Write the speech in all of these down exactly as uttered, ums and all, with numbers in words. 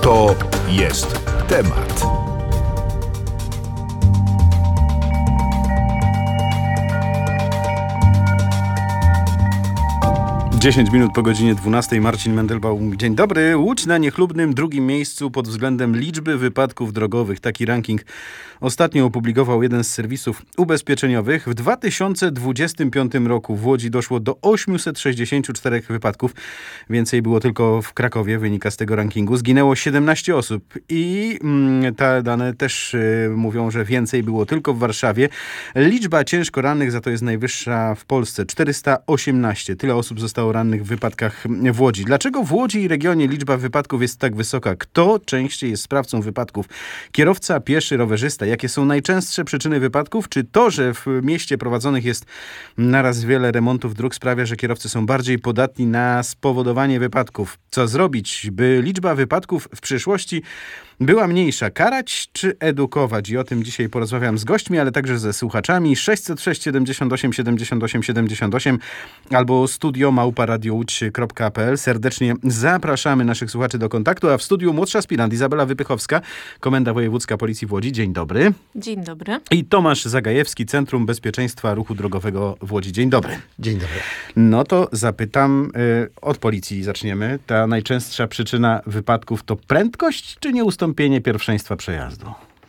To jest temat. dziesięć minut po godzinie dwunastej. Marcin Mendelbaum. Dzień dobry. Łódź na niechlubnym drugim miejscu pod względem liczby wypadków drogowych. Taki ranking ostatnio opublikował jeden z serwisów ubezpieczeniowych. W dwa tysiące dwudziestym piątym roku w Łodzi doszło do osiemset sześćdziesiąt cztery wypadków. Więcej było tylko w Krakowie, wynika z tego rankingu. Zginęło siedemnaście osób i mm, te dane też y, mówią, że więcej było tylko w Warszawie. Liczba ciężko rannych za to jest najwyższa w Polsce. czterysta osiemnaście. Tyle osób zostało rannych w wypadkach w Łodzi. Dlaczego w Łodzi i regionie liczba wypadków jest tak wysoka? Kto częściej jest sprawcą wypadków? Kierowca, pieszy, rowerzysta? Jakie są najczęstsze przyczyny wypadków? Czy to, że w mieście prowadzonych jest naraz wiele remontów dróg sprawia, że kierowcy są bardziej podatni na spowodowanie wypadków? Co zrobić, by liczba wypadków w przyszłości była mniejsza? Karać czy edukować? I o tym dzisiaj porozmawiam z gośćmi, ale także ze słuchaczami. sześćset sześć siedemdziesiąt osiem siedemdziesiąt osiem siedemdziesiąt osiem albo studio małpa radio łódź kropka p l. Serdecznie zapraszamy naszych słuchaczy do kontaktu, a w studiu młodsza aspirant Izabela Wypychowska, Komenda Wojewódzka Policji w Łodzi. Dzień dobry. Dzień dobry. I Tomasz Zagajewski, Centrum Bezpieczeństwa Ruchu Drogowego w Łodzi. Dzień dobry. Dzień dobry. No to zapytam, y, od policji zaczniemy. Ta najczęstsza przyczyna wypadków to prędkość czy nieustąpienie pierwszeństwa przejazdu?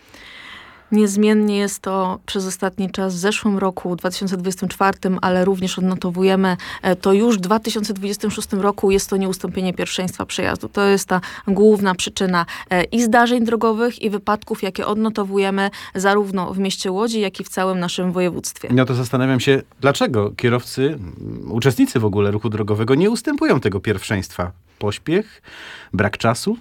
Niezmiennie jest to przez ostatni czas w zeszłym roku, dwa tysiące dwudziestym czwartym, ale również odnotowujemy to już w dwa tysiące dwudziestym szóstym roku jest to nieustąpienie pierwszeństwa przejazdu. To jest ta główna przyczyna i zdarzeń drogowych, i wypadków, jakie odnotowujemy zarówno w mieście Łodzi, jak i w całym naszym województwie. No to zastanawiam się, dlaczego kierowcy, uczestnicy w ogóle ruchu drogowego nie ustępują tego pierwszeństwa? Pośpiech? Brak czasu?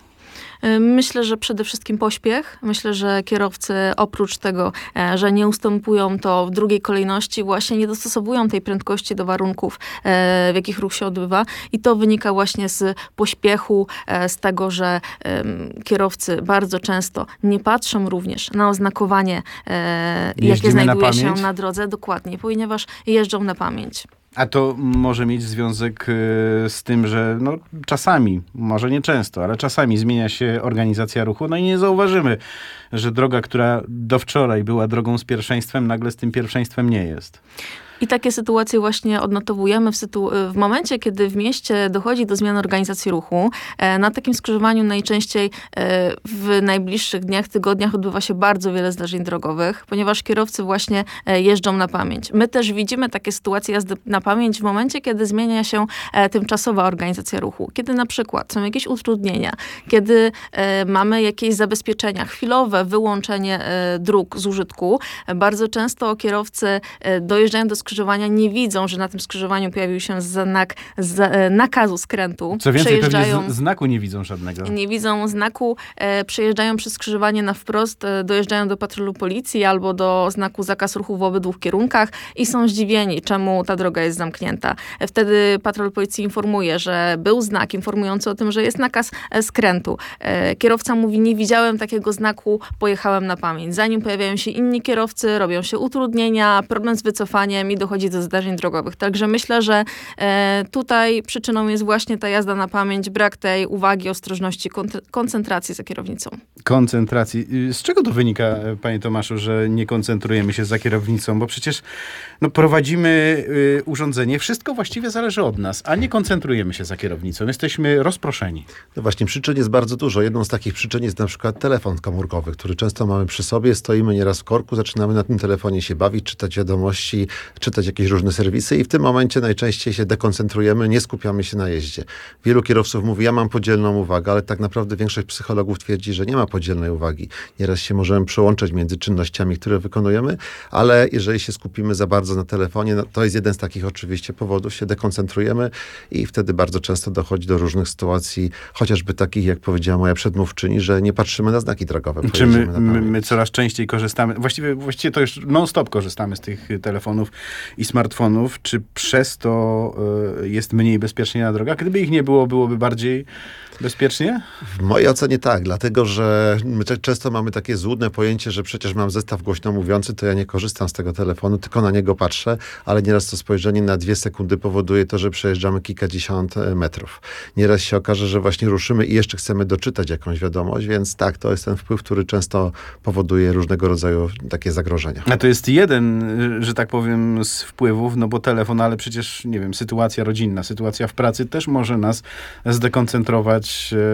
Myślę, że przede wszystkim pośpiech. Myślę, że kierowcy oprócz tego, że nie ustępują, to w drugiej kolejności właśnie nie dostosowują tej prędkości do warunków, w jakich ruch się odbywa. I to wynika właśnie z pośpiechu, z tego, że kierowcy bardzo często nie patrzą również na oznakowanie, jakie znajduje się na drodze. Dokładnie, ponieważ jeżdżą na pamięć. A to może mieć związek z tym, że no, czasami, może nie często, ale czasami zmienia się organizacja ruchu, no i nie zauważymy, że droga, która do wczoraj była drogą z pierwszeństwem, nagle z tym pierwszeństwem nie jest. I takie sytuacje właśnie odnotowujemy w, sytu- w momencie, kiedy w mieście dochodzi do zmiany organizacji ruchu. E, na takim skrzyżowaniu najczęściej e, w najbliższych dniach, tygodniach odbywa się bardzo wiele zdarzeń drogowych, ponieważ kierowcy właśnie e, jeżdżą na pamięć. My też widzimy takie sytuacje jazdy na pamięć w momencie, kiedy zmienia się e, tymczasowa organizacja ruchu. Kiedy na przykład są jakieś utrudnienia, kiedy e, mamy jakieś zabezpieczenia, chwilowe wyłączenie e, dróg z użytku. E, bardzo często kierowcy e, dojeżdżają do skrzyżowania, nie widzą, że na tym skrzyżowaniu pojawił się znak z, nakazu skrętu. Co więcej, pewnie z, znaku nie widzą żadnego. Nie widzą znaku, e, przejeżdżają przez skrzyżowanie na wprost, e, dojeżdżają do patrolu policji albo do znaku zakaz ruchu w obydwu kierunkach i są zdziwieni, czemu ta droga jest zamknięta. E, wtedy patrol policji informuje, że był znak informujący o tym, że jest nakaz e, skrętu. E, kierowca mówi, nie widziałem takiego znaku, pojechałem na pamięć. Zanim pojawiają się inni kierowcy, robią się utrudnienia, problem z wycofaniem i dochodzi do zdarzeń drogowych. Także myślę, że e, tutaj przyczyną jest właśnie ta jazda na pamięć, brak tej uwagi, ostrożności, kont- koncentracji za kierownicą. Koncentracji. Z czego to wynika, panie Tomaszu, że nie koncentrujemy się za kierownicą? Bo przecież no, prowadzimy y, urządzenie, wszystko właściwie zależy od nas, a nie koncentrujemy się za kierownicą. Jesteśmy rozproszeni. No właśnie, przyczyn jest bardzo dużo. Jedną z takich przyczyn jest na przykład telefon komórkowy, który często mamy przy sobie, stoimy nieraz w korku, zaczynamy na tym telefonie się bawić, czytać wiadomości, czytać jakieś różne serwisy i w tym momencie najczęściej się dekoncentrujemy, nie skupiamy się na jeździe. Wielu kierowców mówi, ja mam podzielną uwagę, ale tak naprawdę większość psychologów twierdzi, że nie ma podzielnej uwagi. Nieraz się możemy przełączać między czynnościami, które wykonujemy, ale jeżeli się skupimy za bardzo na telefonie, no to jest jeden z takich oczywiście powodów, się dekoncentrujemy i wtedy bardzo często dochodzi do różnych sytuacji, chociażby takich, jak powiedziała moja przedmówczyni, że nie patrzymy na znaki drogowe. Czy my, my, my coraz częściej korzystamy, właściwie, właściwie to już non-stop korzystamy z tych telefonów i smartfonów. Czy przez to y, jest mniej bezpiecznie na drogach? Gdyby ich nie było, byłoby bardziej bezpiecznie? W mojej ocenie tak, dlatego że my często mamy takie złudne pojęcie, że przecież mam zestaw głośno mówiący, to ja nie korzystam z tego telefonu, tylko na niego patrzę, ale nieraz to spojrzenie na dwie sekundy powoduje to, że przejeżdżamy kilkadziesiąt metrów. Nieraz się okaże, że właśnie ruszymy i jeszcze chcemy doczytać jakąś wiadomość, więc tak, to jest ten wpływ, który często powoduje różnego rodzaju takie zagrożenia. A to jest jeden, że tak powiem, z wpływów, no bo telefon, ale przecież, nie wiem, sytuacja rodzinna, sytuacja w pracy też może nas zdekoncentrować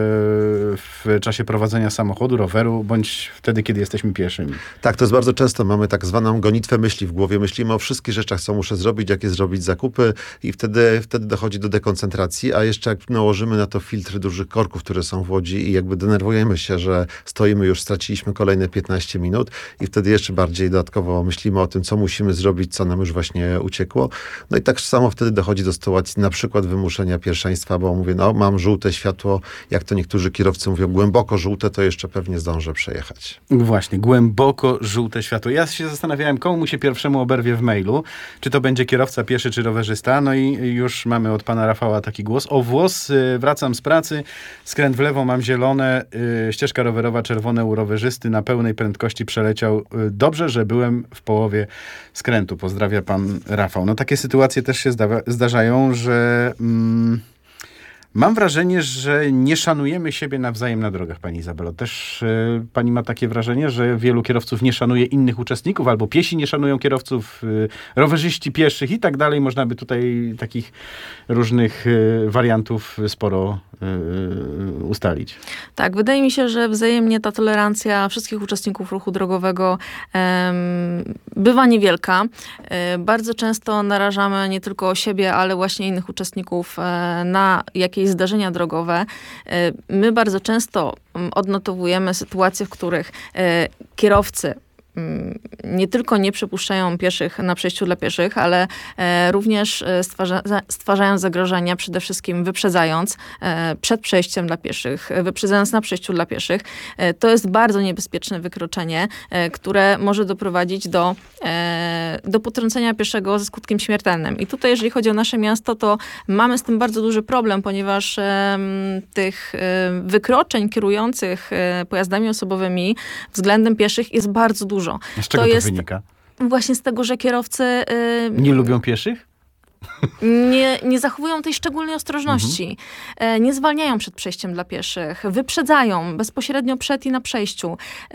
w czasie prowadzenia samochodu, roweru, bądź wtedy, kiedy jesteśmy pieszymi. Tak, to jest bardzo często. Mamy tak zwaną gonitwę myśli w głowie. Myślimy o wszystkich rzeczach, co muszę zrobić, jakie zrobić zakupy i wtedy, wtedy dochodzi do dekoncentracji, a jeszcze jak nałożymy na to filtry dużych korków, które są w Łodzi i jakby denerwujemy się, że stoimy już, straciliśmy kolejne piętnaście minut i wtedy jeszcze bardziej dodatkowo myślimy o tym, co musimy zrobić, co nam już właśnie uciekło. No i tak samo wtedy dochodzi do sytuacji na przykład wymuszenia pierwszeństwa, bo mówię, no mam żółte światło, jak to niektórzy kierowcy mówią, głęboko żółte, to jeszcze pewnie zdążę przejechać. Właśnie, głęboko żółte światło. Ja się zastanawiałem, komu mu się pierwszemu oberwie w mailu, czy to będzie kierowca pieszy, czy rowerzysta. No i już mamy od pana Rafała taki głos. O włos, wracam z pracy, skręt w lewo, mam zielone, ścieżka rowerowa czerwone u rowerzysty, na pełnej prędkości przeleciał. Dobrze, że byłem w połowie skrętu. Pozdrawia pan Rafał. No takie sytuacje też się zda- zdarzają, że... Mm, Mam wrażenie, że nie szanujemy siebie nawzajem na drogach, pani Izabelo. Też y, pani ma takie wrażenie, że wielu kierowców nie szanuje innych uczestników, albo piesi nie szanują kierowców, y, rowerzyści pieszych i tak dalej. Można by tutaj takich różnych y, wariantów sporo y, ustalić. Tak, wydaje mi się, że wzajemnie ta tolerancja wszystkich uczestników ruchu drogowego em, bywa niewielka. E, bardzo często narażamy nie tylko siebie, ale właśnie innych uczestników e, na jakieś zdarzenia drogowe. My bardzo często odnotowujemy sytuacje, w których kierowcy nie tylko nie przepuszczają pieszych na przejściu dla pieszych, ale również stwarza, stwarzają zagrożenia, przede wszystkim wyprzedzając przed przejściem dla pieszych, wyprzedzając na przejściu dla pieszych. To jest bardzo niebezpieczne wykroczenie, które może doprowadzić do, do potrącenia pieszego ze skutkiem śmiertelnym. I tutaj, jeżeli chodzi o nasze miasto, to mamy z tym bardzo duży problem, ponieważ tych wykroczeń kierujących pojazdami osobowymi względem pieszych jest bardzo dużo. Z czego to, to jest wynika? Właśnie z tego, że kierowcy... Yy, nie lubią pieszych? Nie, nie zachowują tej szczególnej ostrożności. Mhm. Nie zwalniają przed przejściem dla pieszych. Wyprzedzają bezpośrednio przed i na przejściu.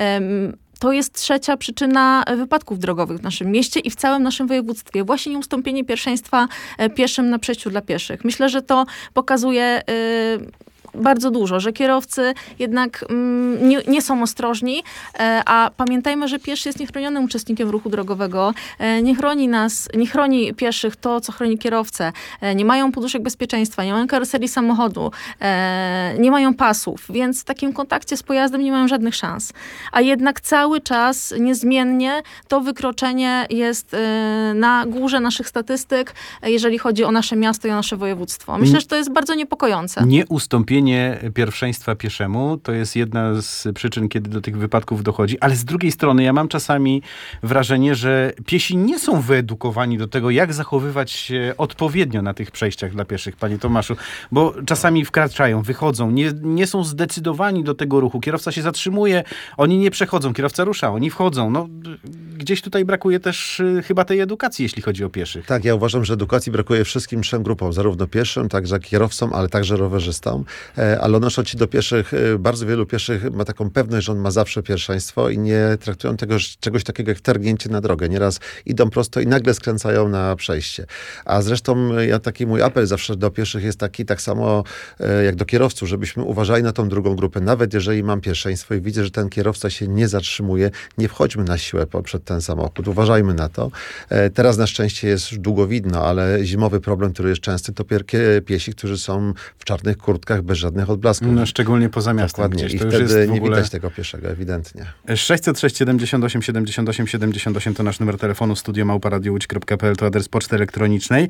To jest trzecia przyczyna wypadków drogowych w naszym mieście i w całym naszym województwie. Właśnie nieustąpienie pierwszeństwa pieszym na przejściu dla pieszych. Myślę, że to pokazuje... Yy, bardzo dużo, że kierowcy jednak mm, nie, nie są ostrożni, e, a pamiętajmy, że pieszy jest niechronionym uczestnikiem ruchu drogowego. E, nie chroni nas, nie chroni pieszych to, co chroni kierowcę. E, nie mają poduszek bezpieczeństwa, nie mają karoserii samochodu, e, nie mają pasów, więc w takim kontakcie z pojazdem nie mają żadnych szans. A jednak cały czas, niezmiennie, to wykroczenie jest e, na górze naszych statystyk, e, jeżeli chodzi o nasze miasto i o nasze województwo. Myślę, że to jest bardzo niepokojące. Nie ustąpienie pierwszeństwa pieszemu to jest jedna z przyczyn, kiedy do tych wypadków dochodzi, ale z drugiej strony ja mam czasami wrażenie, że piesi nie są wyedukowani do tego, jak zachowywać się odpowiednio na tych przejściach dla pieszych, panie Tomaszu, bo czasami wkraczają, wychodzą, nie, nie są zdecydowani do tego ruchu. Kierowca się zatrzymuje, oni nie przechodzą, kierowca rusza, oni wchodzą. No, gdzieś tutaj brakuje też y, chyba tej edukacji, jeśli chodzi o pieszych. Tak, ja uważam, że edukacji brakuje wszystkim trzem grupom, zarówno pieszym, także kierowcom, ale także rowerzystom. Ale odnosząc się do pieszych, bardzo wielu pieszych ma taką pewność, że on ma zawsze pierwszeństwo i nie traktują tego czegoś takiego jak wtargnięcie na drogę. Nieraz idą prosto i nagle skręcają na przejście. A zresztą ja taki mój apel zawsze do pieszych jest taki, tak samo jak do kierowców, żebyśmy uważali na tą drugą grupę. Nawet jeżeli mam pierwszeństwo i widzę, że ten kierowca się nie zatrzymuje, nie wchodźmy na siłę przed ten samochód. Uważajmy na to. Teraz na szczęście jest długo widno, ale zimowy problem, który jest częsty, to piesi, którzy są w czarnych kurtkach bez żadnych odblasków. No, szczególnie poza miastem. Dokładnie. Gdzieś. I to wtedy już jest w nie ogóle... widać tego pieszego, ewidentnie. sześćset sześć siedemdziesiąt osiem siedemdziesiąt osiem siedemdziesiąt osiem to nasz numer telefonu, studio małpa radio łódź kropka p l to adres poczty elektronicznej.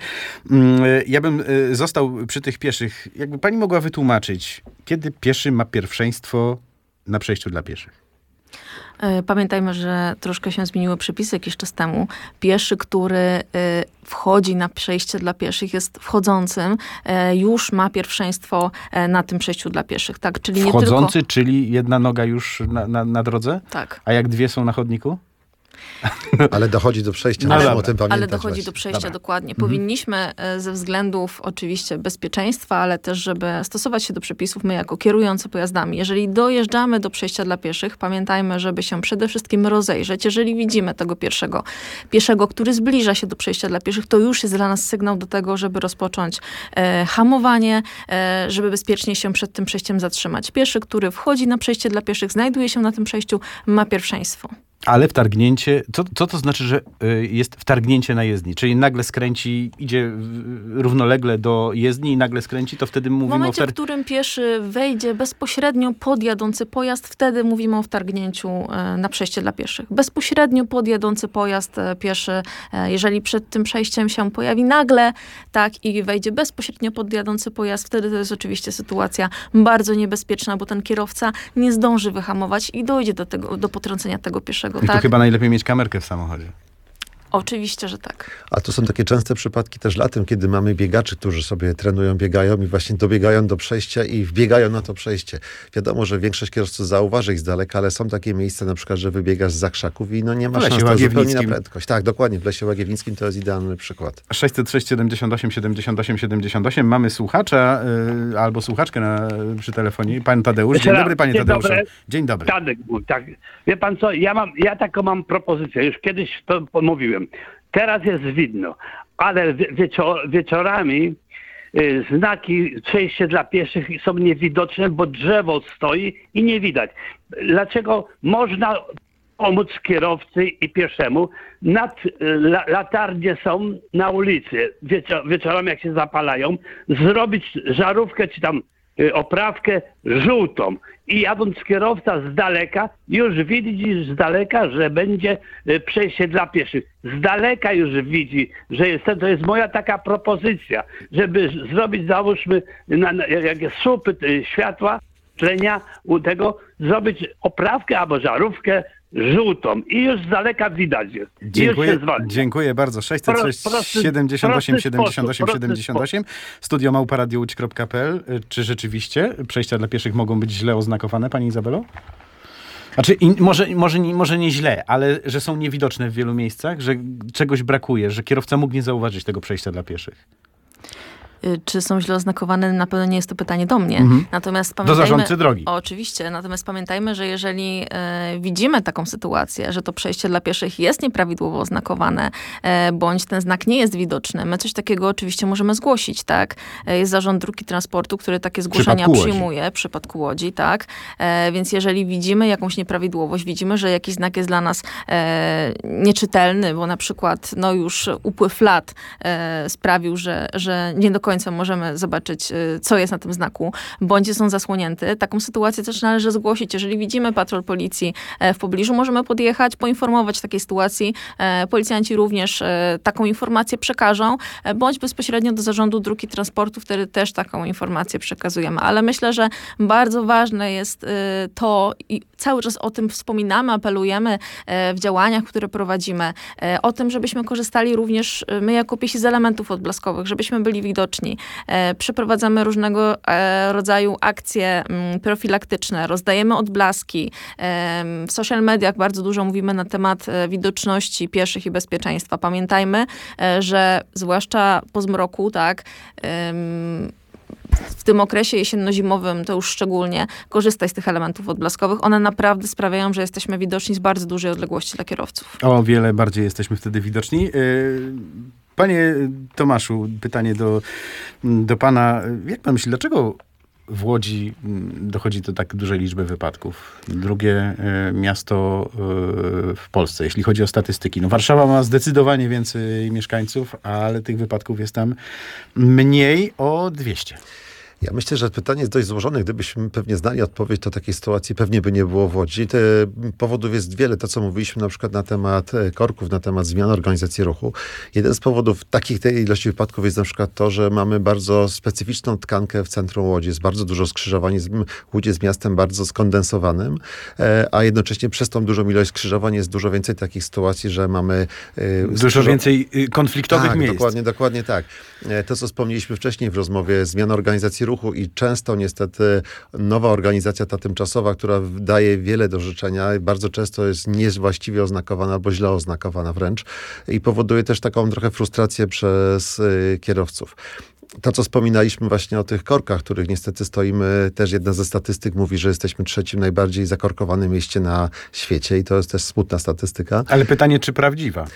Ja bym został przy tych pieszych. Jakby pani mogła wytłumaczyć, kiedy pieszy ma pierwszeństwo na przejściu dla pieszych? Pamiętajmy, że troszkę się zmieniły przepisy jakiś czas temu. Pieszy, który wchodzi na przejście dla pieszych, jest wchodzącym, już ma pierwszeństwo na tym przejściu dla pieszych. Tak? Czyli Wchodzący, nie tylko... czyli jedna noga już na, na, na drodze? Tak. A jak dwie są na chodniku? Ale dochodzi do przejścia, No musimy dobra. o tym pamiętać. Ale dochodzi właśnie. do przejścia, Dobra. dokładnie. Mhm. Powinniśmy ze względów oczywiście bezpieczeństwa, ale też, żeby stosować się do przepisów, my jako kierujący pojazdami, jeżeli dojeżdżamy do przejścia dla pieszych, pamiętajmy, żeby się przede wszystkim rozejrzeć. Jeżeli widzimy tego pierwszego pieszego, który zbliża się do przejścia dla pieszych, to już jest dla nas sygnał do tego, żeby rozpocząć e, hamowanie, e, żeby bezpiecznie się przed tym przejściem zatrzymać. Pieszy, który wchodzi na przejście dla pieszych, znajduje się na tym przejściu, ma pierwszeństwo. Ale wtargnięcie, co, co to znaczy, że y, jest wtargnięcie na jezdni? Czyli nagle skręci, idzie y, równolegle do jezdni i nagle skręci, to wtedy W mówimy momencie, o w wtar- którym pieszy wejdzie bezpośrednio pod jadący pojazd, wtedy mówimy o wtargnięciu e, na przejście dla pieszych. Bezpośrednio pod jadący pojazd e, pieszy, e, jeżeli przed tym przejściem się pojawi nagle, tak, i wejdzie bezpośrednio pod jadący pojazd, wtedy to jest oczywiście sytuacja bardzo niebezpieczna, bo ten kierowca nie zdąży wyhamować i dojdzie do tego, do potrącenia tego pieszego. I Tak? to chyba najlepiej mieć kamerkę w samochodzie. Oczywiście, że tak. A to są takie częste przypadki też latem, kiedy mamy biegaczy, którzy sobie trenują, biegają i właśnie dobiegają do przejścia i wbiegają na to przejście. Wiadomo, że większość kierowców zauważy ich z daleka, ale są takie miejsca, na przykład, że wybiegasz z krzaków i no nie ma W Lesie szans, to zupełnie na Łagiewnickim. prędkość. Tak, dokładnie, w Lesie Łagiewnickim to jest idealny przykład. sześćset sześć siedemdziesiąt osiem siedemdziesiąt osiem siedemdziesiąt osiem. Mamy słuchacza y, albo słuchaczkę na, przy telefonie. Pan Tadeusz. Dzień dobry, panie Dzień Tadeuszu. dobry. Dzień dobry. Tadek, tak. Wie pan co, ja mam, ja taką mam propozycję, już kiedyś to mówiłem. Teraz jest widno, ale wieczor, wieczorami y, znaki przejście dla pieszych są niewidoczne, bo drzewo stoi i nie widać. Dlaczego można pomóc kierowcy i pieszemu? Nad, la, latarnie są na ulicy, wieczor, wieczorami jak się zapalają, zrobić żarówkę czy tam y, oprawkę żółtą. I jadąc kierowca z daleka, już widzi z daleka, że będzie y, przejście dla pieszych. Z daleka już widzi, że jest, to jest moja taka propozycja, żeby zrobić, załóżmy, na, na, jak jest słupy y, światła, tlenia u tego, zrobić oprawkę albo żarówkę żółtą i już z daleka widać jest. I Dziękuję, już się zwalnia. dziękuję bardzo. sześćset sześć Prosty- siedemdziesiąt osiem prosty siedemdziesiąt osiem sposób, siedemdziesiąt osiem. Studio małpa radio łódź kropka pe el. Czy rzeczywiście przejścia dla pieszych mogą być źle oznakowane, pani Izabelo? Znaczy, i może, może, nie, może nie źle, ale że są niewidoczne w wielu miejscach, że czegoś brakuje, że kierowca mógł nie zauważyć tego przejścia dla pieszych. Czy są źle oznakowane? Na pewno nie jest to pytanie do mnie. Mhm. Natomiast Do pamiętajmy, zarządcy drogi. O, oczywiście. Natomiast pamiętajmy, że jeżeli e, widzimy taką sytuację, że to przejście dla pieszych jest nieprawidłowo oznakowane, e, bądź ten znak nie jest widoczny, my coś takiego oczywiście możemy zgłosić, tak? E, jest Zarząd Dróg i Transportu, który takie zgłoszenia przypadku Łodzi. przyjmuje w przypadku Łodzi, tak? E, więc jeżeli widzimy jakąś nieprawidłowość, widzimy, że jakiś znak jest dla nas e, nieczytelny, bo na przykład no już upływ lat e, sprawił, że, że nie do końca możemy zobaczyć, co jest na tym znaku, bądź jest on zasłonięty. Taką sytuację też należy zgłosić. Jeżeli widzimy patrol policji w pobliżu, możemy podjechać, poinformować w takiej sytuacji. Policjanci również taką informację przekażą, bądź bezpośrednio do Zarządu Dróg i Transportu, wtedy też taką informację przekazujemy. Ale myślę, że bardzo ważne jest to i cały czas o tym wspominamy, apelujemy w działaniach, które prowadzimy, o tym, żebyśmy korzystali również my jako piesi z elementów odblaskowych, żebyśmy byli widoczni. E, przeprowadzamy różnego e, rodzaju akcje m, profilaktyczne, rozdajemy odblaski. E, w social mediach bardzo dużo mówimy na temat e, widoczności pieszych i bezpieczeństwa. Pamiętajmy, e, że zwłaszcza po zmroku, tak, em, w tym okresie jesienno-zimowym to już szczególnie korzystać z tych elementów odblaskowych. One naprawdę sprawiają, że jesteśmy widoczni z bardzo dużej odległości dla kierowców. O wiele bardziej jesteśmy wtedy widoczni. Yy... Panie Tomaszu, pytanie do, do pana. Jak pan myśli, dlaczego w Łodzi dochodzi do tak dużej liczby wypadków? Drugie y, miasto y, w Polsce, jeśli chodzi o statystyki. No, Warszawa ma zdecydowanie więcej mieszkańców, ale tych wypadków jest tam mniej o dwieście. Ja myślę, że pytanie jest dość złożone. Gdybyśmy pewnie znali odpowiedź, to takiej sytuacji pewnie by nie było w Łodzi. Te powodów jest wiele. To, co mówiliśmy na przykład na temat korków, na temat zmian organizacji ruchu. Jeden z powodów takich tej ilości wypadków jest na przykład to, że mamy bardzo specyficzną tkankę w centrum Łodzi. Jest bardzo dużo skrzyżowań. Łódź jest miastem bardzo skondensowanym, a jednocześnie przez tą dużą ilość skrzyżowań jest dużo więcej takich sytuacji, że mamy... Dużo skrzyżow... więcej konfliktowych tak, miejsc. Dokładnie, dokładnie tak. To, co wspomnieliśmy wcześniej w rozmowie, zmiana organizacji ruchu i często niestety nowa organizacja, ta tymczasowa, która daje wiele do życzenia, bardzo często jest niewłaściwie oznakowana albo źle oznakowana wręcz i powoduje też taką trochę frustrację przez kierowców. To, co wspominaliśmy właśnie o tych korkach, których niestety stoimy, też jedna ze statystyk mówi, że jesteśmy trzecim najbardziej zakorkowanym mieście na świecie i to jest też smutna statystyka. Ale pytanie, czy prawdziwa?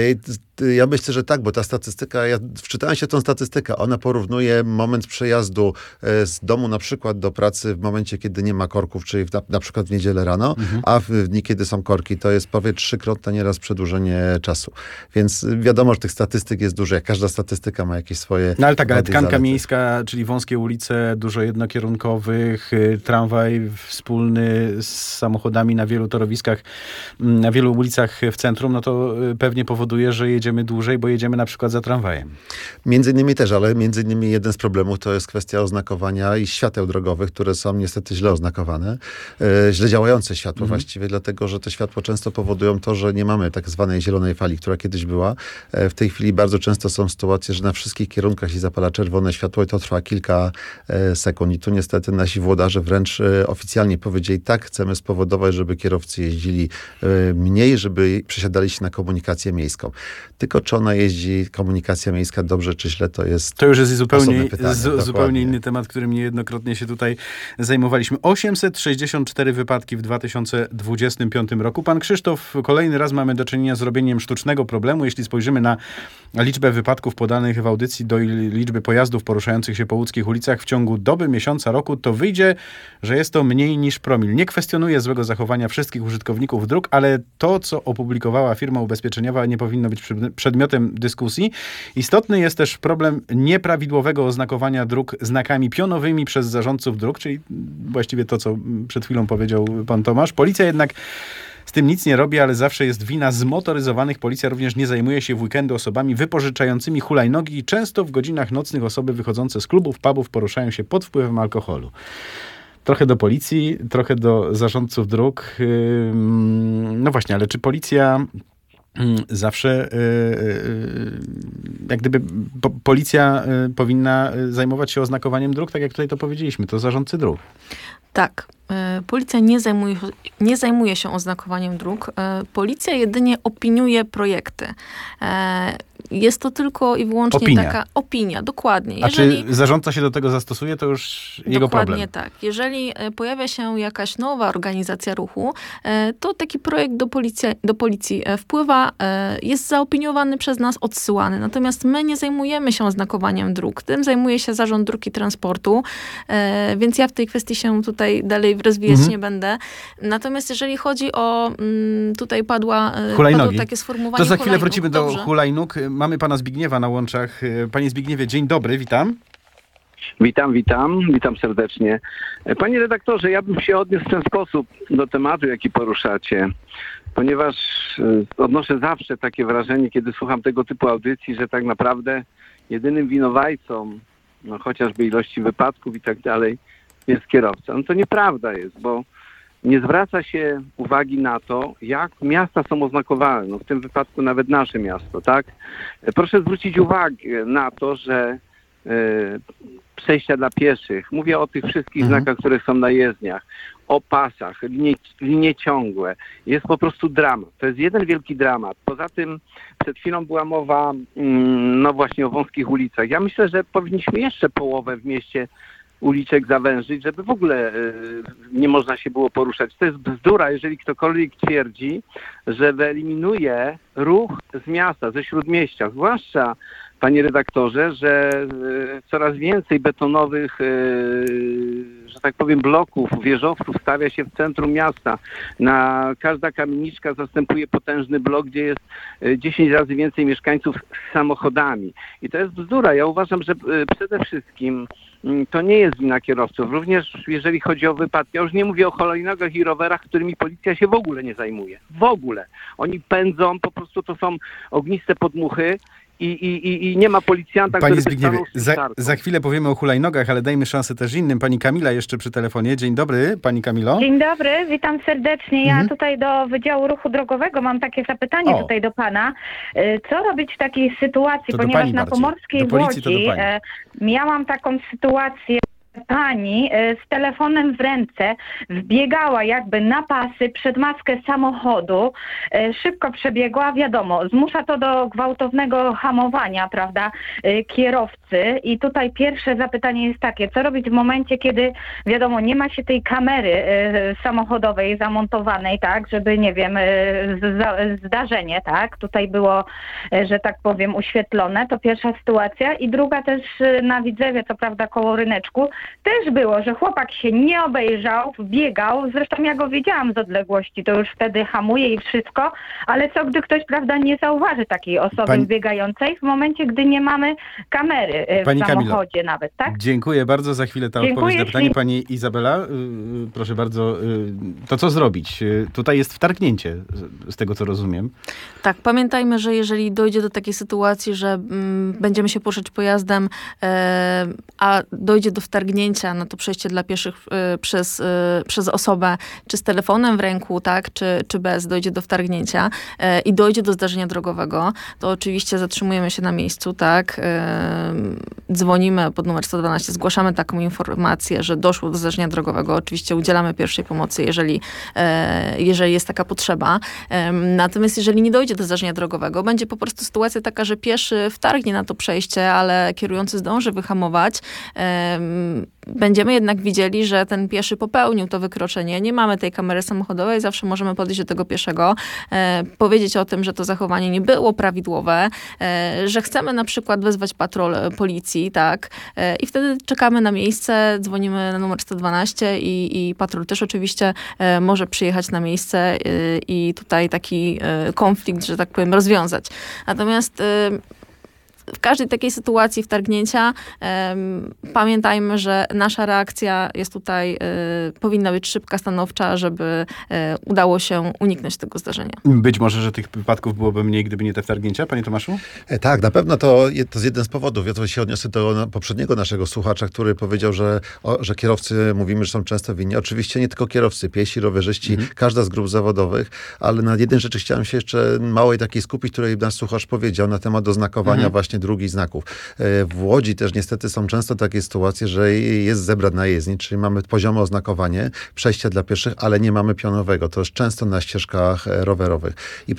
Ja myślę, że tak, bo ta statystyka, ja wczytałem się w tą statystykę, ona porównuje moment przejazdu z domu na przykład do pracy w momencie, kiedy nie ma korków, czyli na, na przykład w niedzielę rano, mhm. a w dni, kiedy są korki, to jest prawie trzykrotne nieraz przedłużenie czasu. Więc wiadomo, że tych statystyk jest dużo, jak każda statystyka ma jakieś swoje... No ale tak, ale tkanka zalety. Miejska, czyli wąskie ulice, dużo jednokierunkowych, tramwaj wspólny z samochodami na wielu torowiskach, na wielu ulicach w centrum, no to pewnie powoduje, że jedziemy dłużej, bo jedziemy na przykład za tramwajem. Między innymi też, ale między innymi jeden z problemów to jest kwestia oznakowania i świateł drogowych, które są niestety źle oznakowane, e, źle działające światło mhm. właściwie, dlatego, że te światło często powodują to, że nie mamy tak zwanej zielonej fali, która kiedyś była. E, w tej chwili bardzo często są sytuacje, że na wszystkich kierunkach się zapala czerwone światło i to trwa kilka e, sekund. I tu niestety nasi włodarze wręcz e, oficjalnie powiedzieli, tak, chcemy spowodować, żeby kierowcy jeździli e, mniej, żeby przesiadali się na komunikację miejską. Tylko czy ona jeździ, komunikacja miejska dobrze czy źle, to jest To już jest zupełnie, pytanie, z, zupełnie inny temat, którym niejednokrotnie się tutaj zajmowaliśmy. osiemset sześćdziesiąt cztery wypadki w dwa tysiące dwudziestym piątym roku. Pan Krzysztof, kolejny raz mamy do czynienia z robieniem sztucznego problemu. Jeśli spojrzymy na liczbę wypadków podanych w audycji do liczby pojazdów poruszających się po łódzkich ulicach w ciągu doby, miesiąca, roku, to wyjdzie, że jest to mniej niż promil. Nie kwestionuję złego zachowania wszystkich użytkowników dróg, ale to, co opublikowała firma ubezpieczeniowa, nie powinno być przedmiotem dyskusji. Istotny jest też problem nieprawidłowego oznakowania dróg znakami pionowymi przez zarządców dróg, czyli właściwie to, co przed chwilą powiedział pan Tomasz. Policja jednak z tym nic nie robi, ale zawsze jest wina zmotoryzowanych. Policja również nie zajmuje się w weekendy osobami wypożyczającymi hulajnogi i często w godzinach nocnych osoby wychodzące z klubów, pubów poruszają się pod wpływem alkoholu. Trochę do policji, trochę do zarządców dróg. No właśnie, ale czy policja zawsze jak gdyby policja powinna zajmować się oznakowaniem dróg, tak jak tutaj to powiedzieliśmy, to zarządcy dróg. Tak. Policja nie zajmuje, nie zajmuje się oznakowaniem dróg. Policja jedynie opiniuje projekty. Jest to tylko i wyłącznie opinia. taka opinia, dokładnie. A Jeżeli, czy zarządca się do tego zastosuje, to już jego problem. Dokładnie tak. Jeżeli pojawia się jakaś nowa organizacja ruchu, to taki projekt do policji, do policji wpływa, jest zaopiniowany przez nas, odsyłany. Natomiast my nie zajmujemy się oznakowaniem dróg. Tym zajmuje się Zarząd Dróg i Transportu, więc ja w tej kwestii się tutaj dalej rozwijać mhm. nie będę. Natomiast jeżeli chodzi o, tutaj padła, padło takie sformułowanie to za chwilę hulajnóg. wrócimy do Dobrze. hulajnóg. Mamy pana Zbigniewa na łączach. Panie Zbigniewie, dzień dobry, witam. Witam, witam, witam serdecznie. Panie redaktorze, ja bym się odniósł w ten sposób do tematu, jaki poruszacie, ponieważ odnoszę zawsze takie wrażenie, kiedy słucham tego typu audycji, że tak naprawdę jedynym winowajcą, no chociażby ilości wypadków i tak dalej, jest kierowca. No to nieprawda jest, bo nie zwraca się uwagi na to, jak miasta są oznakowane. No w tym wypadku nawet nasze miasto, tak? Proszę zwrócić uwagę na to, że y, przejścia dla pieszych, mówię o tych wszystkich mhm. znakach, które są na jezdniach, o pasach, linie, linie ciągłe. Jest po prostu dramat. To jest jeden wielki dramat. Poza tym przed chwilą była mowa mm, no właśnie o wąskich ulicach. Ja myślę, że powinniśmy jeszcze połowę w mieście uliczek zawężyć, żeby w ogóle y, nie można się było poruszać. To jest bzdura, jeżeli ktokolwiek twierdzi, że wyeliminuje ruch z miasta, ze śródmieścia. Zwłaszcza, panie redaktorze, że y, coraz więcej betonowych y, że tak powiem, bloków, wieżowców stawia się w centrum miasta. Na każda kamieniczka zastępuje potężny blok, gdzie jest e, dziesięć razy więcej mieszkańców z samochodami. I to jest bzdura. Ja uważam, że e, przede wszystkim to nie jest wina kierowców. Również jeżeli chodzi o wypadki, ja już nie mówię o hulajnogach i rowerach, którymi policja się w ogóle nie zajmuje. W ogóle. Oni pędzą, po prostu to są ogniste podmuchy i, i, i, i nie ma policjanta, Panie który by Zbigniewie, stanął z za, tarczą. za chwilę powiemy o hulajnogach, ale dajmy szansę też innym. Pani Kamila jeszcze przy telefonie. Dzień dobry, pani Kamilo. Dzień dobry, witam serdecznie. Ja Mhm. tutaj do Wydziału Ruchu Drogowego mam takie zapytanie O. tutaj do pana. Y, Co robić w takiej sytuacji, To do ponieważ pani na bardziej. Pomorskiej Do policji to do Łodzi pani. e, miałam taką sytuację. Pani e, z telefonem w ręce wbiegała jakby na pasy przed maskę samochodu, e, szybko przebiegła, wiadomo, zmusza to do gwałtownego hamowania, prawda, e, kierowcy. I tutaj pierwsze zapytanie jest takie, co robić w momencie, kiedy, wiadomo, nie ma się tej kamery e, samochodowej zamontowanej, tak, żeby, nie wiem, e, z, za, zdarzenie, tak, tutaj było, e, że tak powiem, uświetlone, to pierwsza sytuacja. I druga też e, na Widzewie, co prawda koło ryneczku, też było, że chłopak się nie obejrzał, wbiegał, zresztą ja go widziałam z odległości, to już wtedy hamuje i wszystko, ale co gdy ktoś, prawda, nie zauważy takiej osoby Pani- wbiegającej w momencie, gdy nie mamy kamery e, w Pani Kamilo, samochodzie nawet, tak? Dziękuję bardzo. Za chwilę ta Dziękuję, odpowiedź na pytanie. jeśli- Pani Izabela, y, proszę bardzo, y, to co zrobić? Y, Tutaj jest wtargnięcie, z- z tego co rozumiem. Tak, pamiętajmy, że jeżeli dojdzie do takiej sytuacji, że mm, będziemy się poruszać pojazdem, e, a dojdzie do wtargnięcia na to przejście dla pieszych e, przez, e, przez osobę, czy z telefonem w ręku, tak, czy, czy bez, dojdzie do wtargnięcia e, i dojdzie do zdarzenia drogowego, to oczywiście zatrzymujemy się na miejscu, tak, e, dzwonimy pod numer sto dwanaście, zgłaszamy taką informację, że doszło do zdarzenia drogowego. Oczywiście udzielamy pierwszej pomocy, jeżeli, e, jeżeli jest taka potrzeba. E, natomiast jeżeli nie dojdzie do zdarzenia drogowego, będzie po prostu sytuacja taka, że pieszy wtargnie na to przejście, ale kierujący zdąży wyhamować. Em, Będziemy jednak widzieli, że ten pieszy popełnił to wykroczenie. Nie mamy tej kamery samochodowej, zawsze możemy podejść do tego pieszego, e, powiedzieć o tym, że to zachowanie nie było prawidłowe, e, że chcemy na przykład wezwać patrol e, policji, tak, e, i wtedy czekamy na miejsce, dzwonimy na numer sto dwanaście i, i patrol też oczywiście e, może przyjechać na miejsce e, i tutaj taki e, konflikt, że tak powiem, rozwiązać. Natomiast e, w każdej takiej sytuacji wtargnięcia em, pamiętajmy, że nasza reakcja jest tutaj, e, powinna być szybka, stanowcza, żeby e, udało się uniknąć tego zdarzenia. Być może, że tych wypadków byłoby mniej, gdyby nie te wtargnięcia, panie Tomaszu? E, Tak, na pewno to, je- to jest jeden z powodów. Ja to się odniosę do na- poprzedniego naszego słuchacza, który powiedział, że, o, że kierowcy, mówimy, że są często winni. Oczywiście nie tylko kierowcy, piesi, rowerzyści, każda z grup zawodowych, ale na jednej rzeczy chciałem się jeszcze małej takiej skupić, której nasz słuchacz powiedział na temat oznakowania właśnie dróg i znaków. E, W Łodzi też niestety są często takie sytuacje, że jest zebra na jezdni, czyli mamy poziome oznakowanie, przejścia dla pieszych, ale nie mamy pionowego. To jest często na ścieżkach e, rowerowych. I